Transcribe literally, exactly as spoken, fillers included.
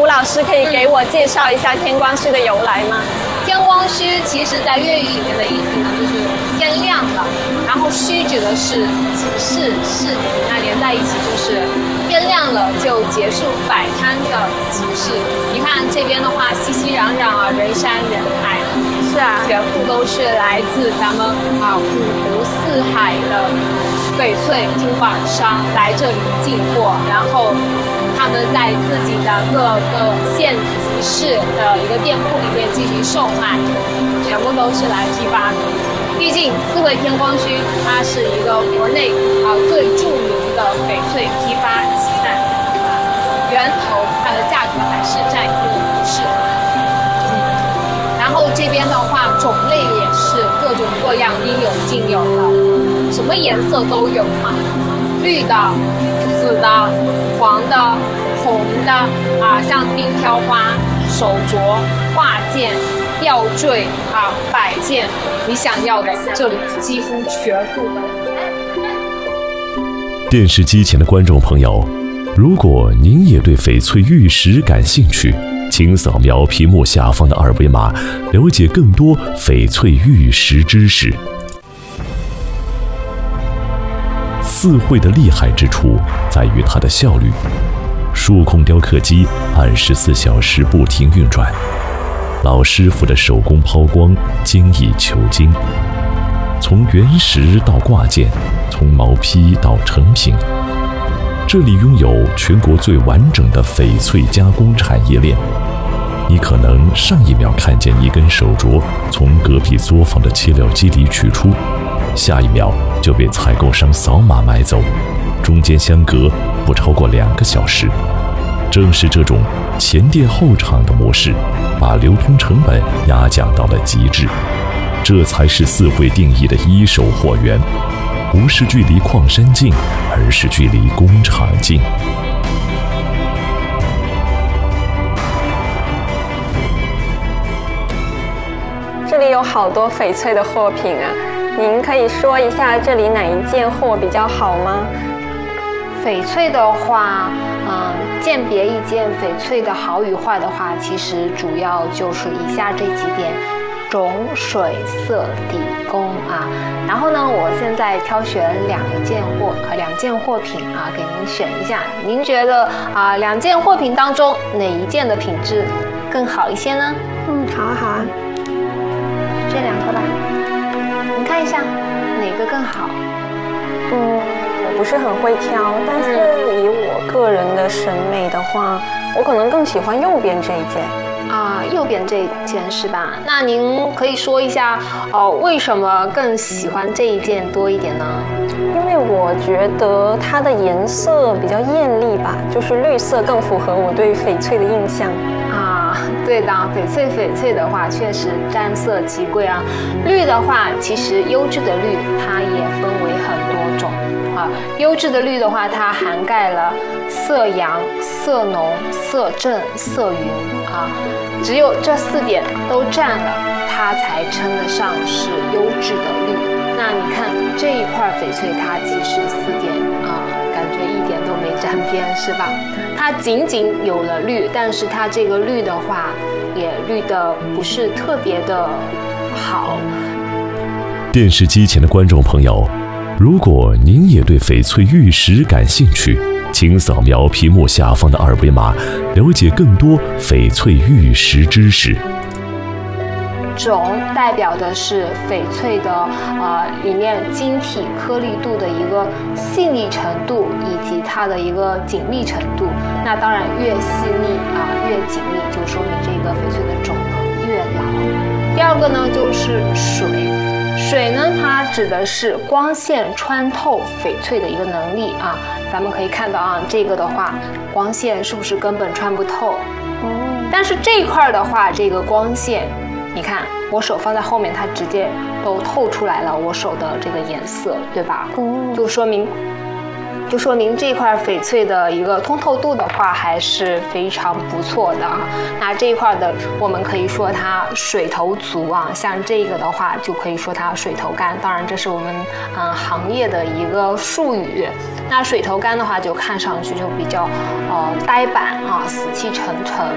老师可以给我介绍一下天光墟的由来吗？ 天光墟其实在粤语里面的意思呢，就是天亮了，然后墟指的是集市市集，那连在一起就是天亮了就结束摆摊的集市。你看这边的话，熙熙攘攘啊，人山人海， 是啊， 全部都是来自咱们啊五湖四海的翡翠珠宝商来这里进货，然后他们在自己的各个县集市的一个店铺里面进行售卖，全部都是来批发的。毕竟四惠天光墟它是一个国内啊最著名的翡翠批发集散，源头它的价格还是占优势。然后这边的话，种类也是各种各样，应有尽有的，什么颜色都有嘛，绿的、紫的、黄的、红的啊，像冰挑花、手镯、挂件、吊坠啊、摆件，你想要的这里几乎全部都有。 电视机前的观众朋友，如果您也对翡翠玉石感兴趣，请扫描屏幕下方的二维码，了解更多翡翠玉石知识。四惠的厉害之处在于它的效率，数控雕刻机二十四小时不停运转，老师傅的手工抛光精益求精，从原石到挂件，从毛坯到成品，这里拥有全国最完整的翡翠加工产业链。你可能上一秒看见一根手镯从隔壁作坊的切料机里取出，下一秒就被采购商扫码买走，中间相隔不超过两个小时。正是这种前店后厂的模式，把流通成本压降到了极致，这才是四惠定义的一手货源，不是距离矿山近，而是距离工厂近。 这里有好多翡翠的货品啊，您可以说一下这里哪一件货比较好吗？ 翡翠的话，嗯，鉴别一件翡翠的好与坏的话，其实主要就是以下这几点：种、水、色、底、工啊。然后呢，我现在挑选两件货啊，两件货品啊，给您选一下。您觉得啊，两件货品当中哪一件的品质更好一些呢？ 嗯，好啊，好啊。 这两个吧，您看一下哪个更好？ 嗯，我不是很会挑，但是以我个人的审美的话，我可能更喜欢右边这一件。 啊，右边这件是吧？那您可以说一下哦，为什么更喜欢这一件多一点呢？ 因为我觉得它的颜色比较艳丽吧，就是绿色更符合我对翡翠的印象。 啊，对的，翡翠翡翠的话确实占色极贵啊。绿的话，其实优质的绿它也分为很多种啊。优质的绿的话，它涵盖了色阳、色浓、色正、色匀啊，只有这四点都占了，它才称得上是优质的绿。那你看这一块翡翠，它其实四点啊，感觉一点都没沾边，是吧？它仅仅有了绿，但是它这个绿的话，也绿的不是特别的好。 电视机前的观众朋友，如果您也对翡翠玉石感兴趣，请扫描屏幕下方的二维码，了解更多翡翠玉石知识。 种代表的是翡翠的呃里面晶体颗粒度的一个细腻程度以及它的一个紧密程度。那当然越细腻啊越紧密，就说明这个翡翠的种呢越老。第二个呢就是水，水呢它指的是光线穿透翡翠的一个能力啊。咱们可以看到啊，这个的话光线是不是根本穿不透？嗯，但是这块的话，这个光线。你看，我手放在后面，它直接都透出来了我手的这个颜色，对吧？嗯，就说明，就说明这块翡翠的一个通透度的话，还是非常不错的啊。那这一块的，我们可以说它水头足啊，像这个的话，就可以说它水头干。当然，这是我们嗯行业的一个术语。那水头干的话，就看上去就比较呃呆板啊，死气沉沉